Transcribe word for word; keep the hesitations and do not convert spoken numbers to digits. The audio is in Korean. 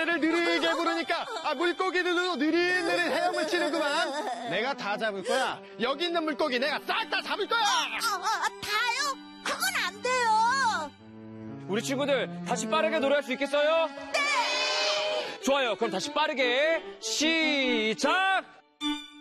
노래를 느리게 부르니까 아, 물고기들도 느릿느릿 헤엄을 치는구만. 내가 다 잡을 거야. 여기 있는 물고기 내가 싹 다 잡을 거야. 어, 어, 다요? 그건 안 돼요. 우리 친구들 다시 빠르게 노래할 수 있겠어요? 네! 좋아요. 그럼 다시 빠르게 시작!